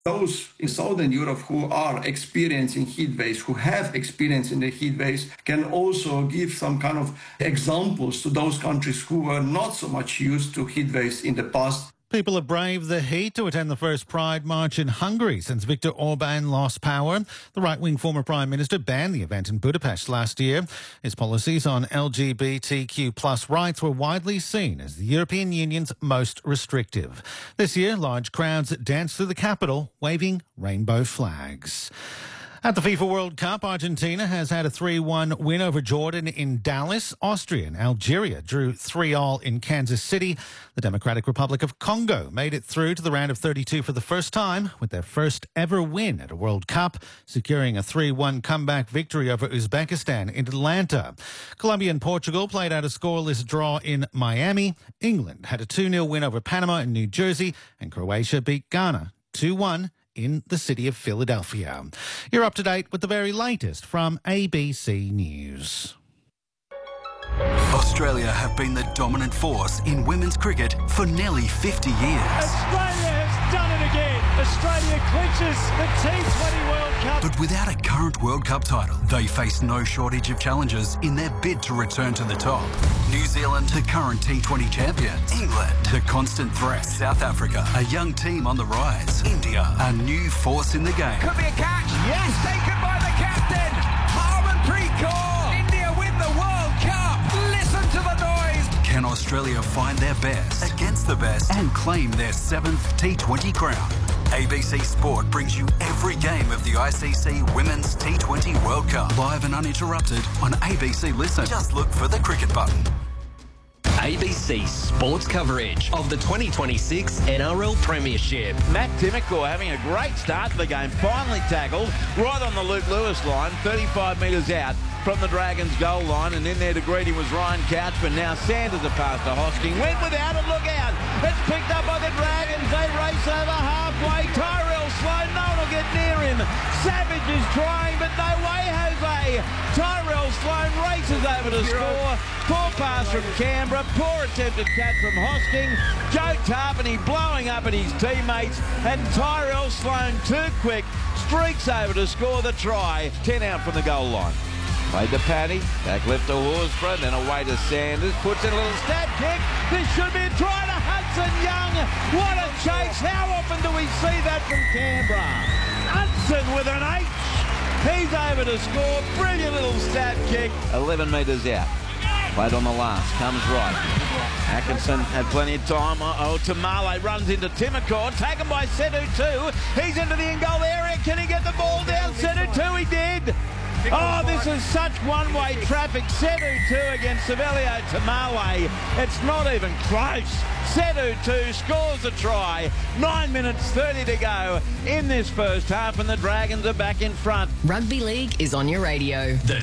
Those in Southern Europe who are experiencing heat waves, who have experience in the heat waves, can also give some kind of examples to those countries who were not so much used to heat waves in the past. People have braved the heat to attend the first Pride March in Hungary since Viktor Orban lost power. The right-wing former Prime Minister banned the event in Budapest last year. His policies on LGBTQ+ rights were widely seen as the European Union's most restrictive. This year, large crowds danced through the capital, waving rainbow flags. At the FIFA World Cup, Argentina has had a 3-1 win over Jordan in Dallas. Austria and Algeria drew 3-3 in Kansas City. The Democratic Republic of Congo made it through to the round of 32 for the first time with their first ever win at a World Cup, securing a 3-1 comeback victory over Uzbekistan in Atlanta. Colombia and Portugal played out a scoreless draw in Miami. England had a 2-0 win over Panama in New Jersey, and Croatia beat Ghana 2-1 in the city of Philadelphia. You're up to date with the very latest from ABC News. Australia have been the dominant force in women's cricket for nearly 50 years. Australia has done it again. Australia clinches the T20 World Cup. But without a current World Cup title, they face no shortage of challenges in their bid to return to the top. New Zealand, the current T20 champions. England, the constant threat. South Africa, a young team on the rise. India, a new force in the game. Could be a catch. Yes, taken by the captain. Harmanpreet Kaur. India win the World Cup. Listen to the noise. Can Australia find their best against the best and claim their 7th T20 crown? ABC Sport brings you every game of the ICC Women's T20 World Cup, live and uninterrupted on ABC Listen. Just look for the cricket button. ABC Sports coverage of the 2026 NRL Premiership. Matt Timokor having a great start to the game, finally tackled right on the Luke Lewis line, 35 metres out from the Dragons goal line, and in there to greet him was Ryan Couchman. Now Sanders a pass to Hosking, went without it, look out, it's picked up by the Dragons, they race over halfway, Tyrell Sloan, no one will get near him, Savage is trying, but no way Jose, Tyrell Sloan races over to score, poor pass from Canberra, poor attempted catch from Hosking, Joe Tarpany blowing up at his teammates, and Tyrell Sloan too quick, streaks over to score the try, 10 out from the goal line. Played to Paddy, back left to Horsburgh, then away to Sanders, puts in a little stab kick. This should be a try to Hudson Young. What a chase. How often do we see that from Canberra? Hudson with an H. He's over to score. Brilliant little stab kick. 11 metres out. Played on the last, comes right. Atkinson had plenty of time. Tamale runs into Timokor, taken by Sedu 2. He's into the in-goal area. Can he get the ball down? Sedu 2, he did. Oh, this is such one-way traffic. Sedu 2 against Savelio Tamale. It's not even close. Sedu 2 scores a try. 9 minutes 30 to go in this first half, and the Dragons are back in front. Rugby League is on your radio. The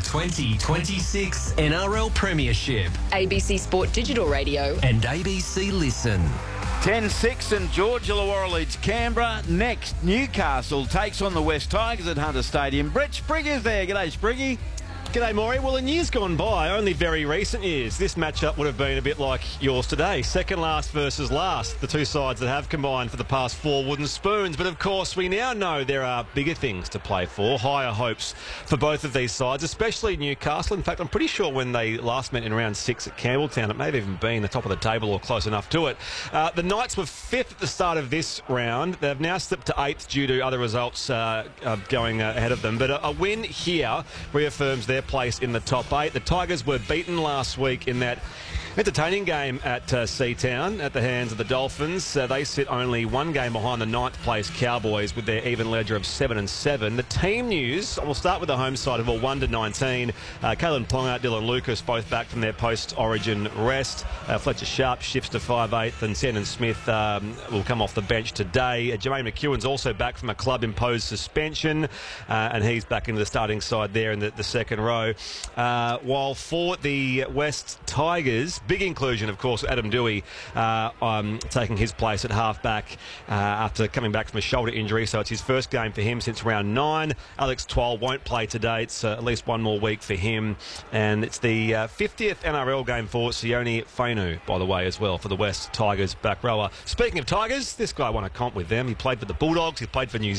2026 NRL Premiership. ABC Sport Digital Radio. And ABC Listen. 10-6 and Georgia Illawarra leads Canberra. Next, Newcastle takes on the West Tigers at Hunter Stadium. Brett Sprigg is there. G'day, Spriggy. G'day, Maury. Well, in years gone by, only very recent years, this matchup would have been a bit like yours today. Second last versus last, the two sides that have combined for the past 4 wooden spoons. But of course, we now know there are bigger things to play for, higher hopes for both of these sides, especially Newcastle. In fact, I'm pretty sure when they last met in round 6 at Campbelltown, it may have even been the top of the table or close enough to it. The Knights were 5th at the start of this round. They've now slipped to 8th due to other results going ahead of them. But a win here reaffirms their place in the top 8. The Tigers were beaten last week in that entertaining game at Seatown at the hands of the Dolphins. They sit only 1 game behind the 9th place Cowboys with their even ledger of 7-7. The team news, we'll start with the home side of a 1-19. Kalen Ponga, Dylan Lucas, both back from their post-origin rest. Fletcher Sharp shifts to 5/8 and Sandon Smith will come off the bench today. Jermaine McEwen's also back from a club-imposed suspension and he's back into the starting side there in the second row. While for the West Tigers, Big inclusion, of course, Adam Dewey taking his place at half-back after coming back from a shoulder injury, so it's his first game for him since round 9. Alex Twal won't play today. It's at least one more week for him, and it's the 50th NRL game for Sione Fainu, by the way, as well, for the West Tigers back rower. Speaking of Tigers, this guy won a comp with them. He played for the Bulldogs, he played for New